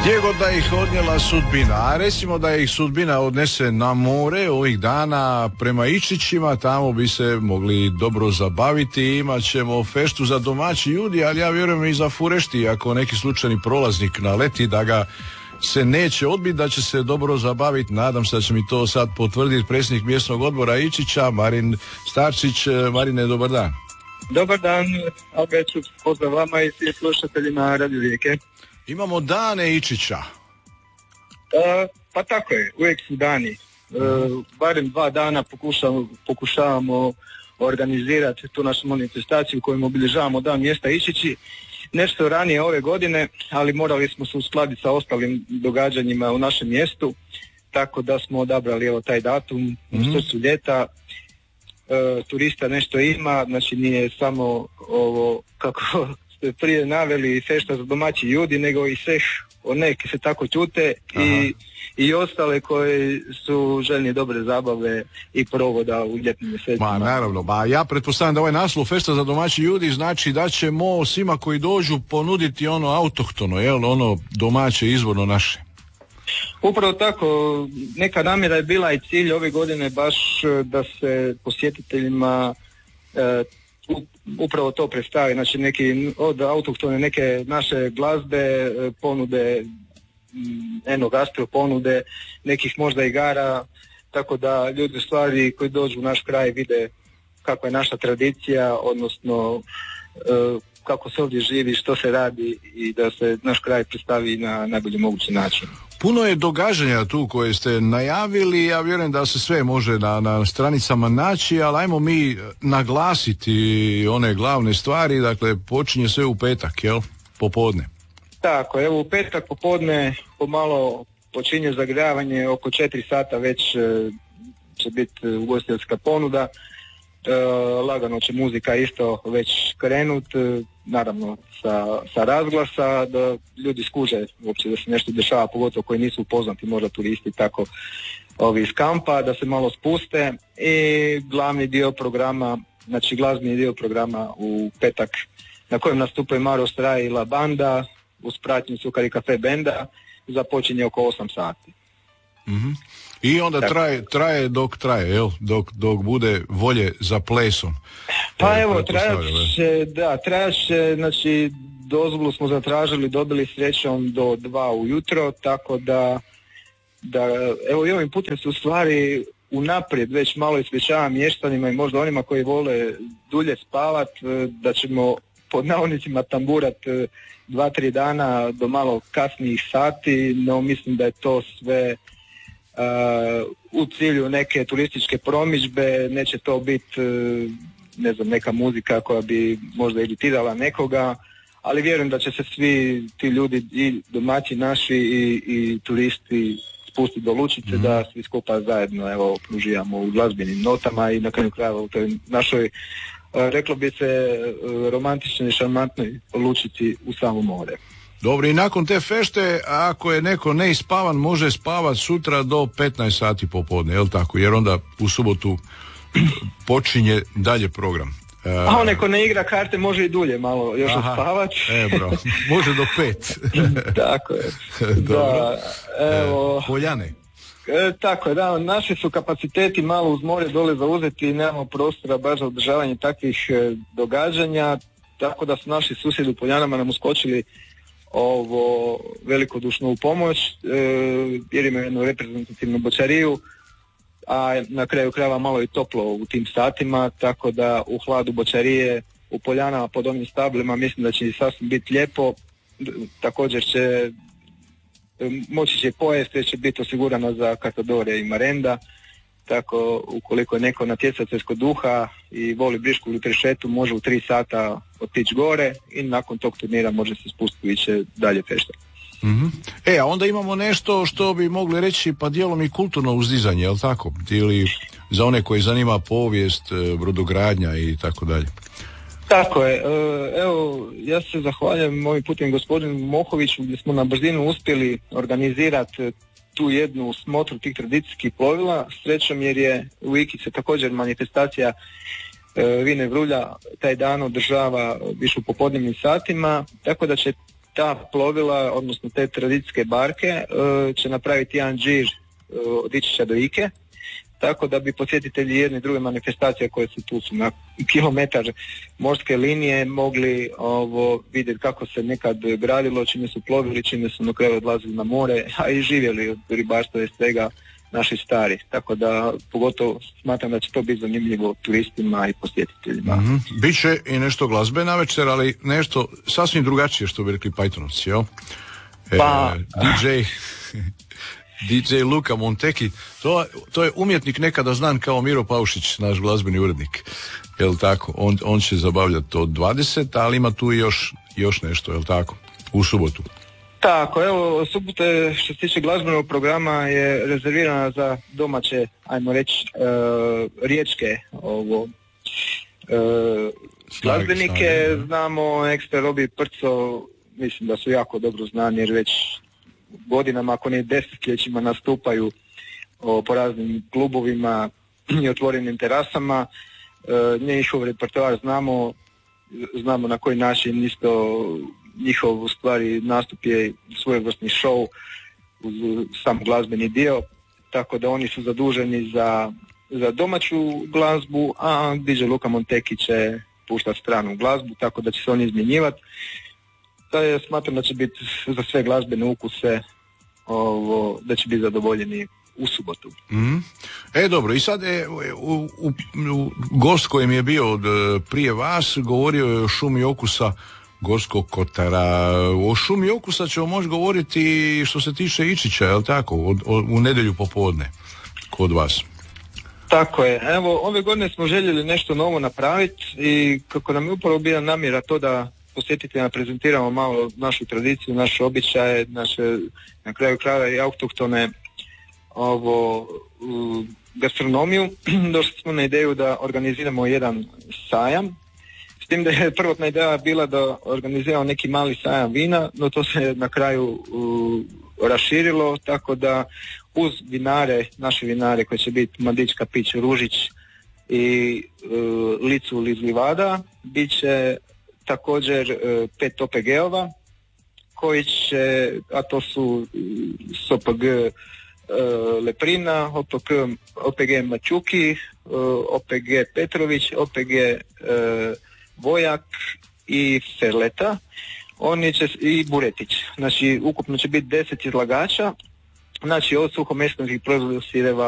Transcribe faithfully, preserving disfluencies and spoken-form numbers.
Gdje god da ih odnijela sudbina, a recimo da ih sudbina odnese na more ovih dana prema Ičićima, tamo bi se mogli dobro zabaviti. Imat ćemo feštu za domaći ljudi, ali ja vjerujem i za furešti, ako neki slučajni prolaznik naleti da ga se neće odbiti, da će se dobro zabaviti. Nadam se da će mi to sad potvrditi predsjednik mjesnog odbora Ičića, Marin Starčić. Marine, dobar dan. Dobar dan, Albertu, pozdrav vama i svi slušateljima Radio Rijeke. Imamo dane Ičića. E, pa tako je, uvijek su dani. E, barem dva dana pokušamo, pokušavamo organizirati tu našu manifestaciju kojom obilježavamo dan mjesta Ičići. Nešto ranije ove godine, ali morali smo se uskladiti sa ostalim događanjima u našem mjestu, tako da smo odabrali evo taj datum, u srcu ljeta. E, turista nešto ima, znači nije samo ovo, kako ste prije naveli, fešta za domaći ljudi, nego i sve neki se tako čute i, i ostale koji su željni dobre zabave i provoda u ljetnim mjesecima. Ma naravno, ba ja pretpostavljam da ovaj naslov fešta za domaći ljudi znači da ćemo svima koji dođu ponuditi ono autohtono, jel, ono domaće, izvorno naše. Upravo tako, neka namjera je bila i cilj ove godine baš da se posjetiteljima e, upravo to predstavi, znači neki od autohtone neke naše glazbe, ponude, eno gastro ponude, nekih možda igara, tako da ljudi u stvari koji dođu u naš kraj vide kakva je naša tradicija, odnosno e, kako se ovdje živi, što se radi i da se naš kraj predstavi na najbolji mogući način. Puno je događanja tu koje ste najavili, ja vjerujem da se sve može na, na stranicama naći, ali ajmo mi naglasiti one glavne stvari. Dakle, počinje sve u petak, jel? Popodne. Tako, evo u petak popodne pomalo počinje zagrijavanje, oko četiri sata već e, će biti ugostiteljska ponuda. E, lagano će muzika isto već krenut, e, naravno sa, sa razglasa, da ljudi skuže uopće da se nešto dešava, pogotovo koji nisu upoznati, možda turisti tako ovi iz kampa, da se malo spuste i glavni dio programa, znači glazbeni dio programa u petak na kojem nastupaju Maro Straj i La Banda uz pratnju Sukari Cafe benda, započinje oko osam sati. Mm-hmm. I onda traje, traje dok traje, jel? Dok, dok bude volje za plesom. Pa e, evo, trajaće, da, trajaće, znači dozvolu smo zatražili, dobili srećom do dva ujutro, tako da, da evo i ovim putem se u stvari unaprijed već malo ispričavam mještanima i možda onima koji vole dulje spavat, da ćemo pod navodnicima tamburat dva, tri dana do malo kasnijih sati, no mislim da je to sve Uh, u cilju neke turističke promidžbe, neće to biti uh, ne znam, neka muzika koja bi možda iritirala nekoga, ali vjerujem da će se svi ti ljudi i domaći naši i, i turisti spustiti do lučice, mm-hmm. da svi skupa zajedno evo uživamo u glazbenim notama i na kraju krajeva u toj našoj, uh, reklo bi se, uh, romantičnoj i šarmantnoj lučici u samo more. Dobro, i nakon te fešte, ako je neko neispavan, može spavati sutra do petnaest sati popodne, jel tako? Jer onda u subotu počinje dalje program. A onaj ko ne igra karte može i dulje malo još spavati. E, bro, može do pet. Tako je. Da, evo, e, Poljane. E, tako je, da, naši su kapaciteti malo uz more dole zauzeti i nemamo prostora baš za održavanje takvih e, događanja, tako da su naši susjedi u Poljanama nam uskočili ovo velikodušno u pomoć, e, jer imaju jednu reprezentativnu bočariju, a na kraju krajeva malo i toplo u tim satima, tako da u hladu bočarije u Poljanama pod ovim stablima mislim da će sasvim biti lijepo. Također će moći će pojesti, će biti osigurano za katadore i marenda, tako ukoliko je neko natjecateljskog duha i voli brišku ili trišetu, može u tri sata otići gore i nakon tog turnira može se spustiti i će dalje fešta. Mm-hmm. E, a onda imamo nešto što bi mogli reći pa dijelom i kulturno uzdizanje, jel tako? Ili za one koji zanima povijest, brodogradnja i tako dalje. Tako je, evo ja se zahvaljujem ovim putem gospodinu Mohoviću gdje smo na brzinu uspjeli organizirati tu jednu smotru tih tradicijskih plovila, srećom jer je u Ikice također manifestacija e, Vine Vrulja taj dan održava više u popodnevnim satima, tako da će ta plovila, odnosno te tradicijske barke, će napraviti jedan džir od Ičića do Ike, tako da bi posjetitelji jedne i druge manifestacije koje su tu su na kilometar morske linije mogli ovo vidjeti kako se nekad gradilo, čime su plovili, čime su na kraju odlazili na more, a i živjeli od ribarstva i svega naši stari. Tako da pogotovo smatram da će to biti zanimljivo turistima i posjetiteljima. Mm-hmm. Biće i nešto glazbe na večer, ali nešto sasvim drugačije, što bi rekli Pythonovci, jel? Pa... E, D J... D J Luka Monteki, to, to je umjetnik nekada znan kao Miro Paušić, naš glazbeni urednik, jel tako? On, on će zabavljati to dvadeset, ali ima tu još, još nešto, jel tako? U subotu. Tako, evo, subote što se tiče glazbenog programa je rezervirana za domaće, ajmo reći, uh, riječke ovo, uh, glazbenike. Znamo Ekstra Robi Prco, mislim da su jako dobro znani jer već godinama, ako ne desetljećima, nastupaju o, po raznim klubovima i otvorenim terasama. E, njihov repertoar znamo, znamo na koji način isto njihov u stvari nastup je svojevrsni show uz sam glazbeni dio, tako da oni su zaduženi za, za domaću glazbu, a D J Luka Monteki će puštati stranu glazbu, tako da će se oni izmjenjivati. Da je, smatram da će biti za sve glazbene ukuse ovo, da će biti zadovoljeni u subotu. Mm. E dobro, i sad je u, u, u, gost koji mi je bio od prije vas govorio je o šumi okusa Gorskog kotara. O šumi okusa ćemo moći govoriti što se tiče Ičića, je li tako? O, o, u nedjelju popodne kod vas. Tako je. Evo, ove godine smo željeli nešto novo napraviti i kako nam je upravo bila namjera to da posjetiteljima prezentiramo malo našu tradiciju, naše običaje, naše na kraju krajeva i autohtone ovo, uh, gastronomiju. Došli smo na ideju da organiziramo jedan sajam, s tim da je prvotna ideja bila da organiziramo neki mali sajam vina, no to se na kraju uh, raširilo, tako da uz vinare, naše vinare koje će biti Mandić, Kapić, Ružić i uh, Licu iz Livada, bit će također uh, pet O P G-ova koji će, a to su S O P G uh, Leprina, O P G, O P G Mačuki, uh, O P G Petrović, O P G uh, Vojak i Ferleta, oni će, i Buretić. Znači ukupno će biti deset izlagača, znači od suhomesnanih proizvoda, sireva,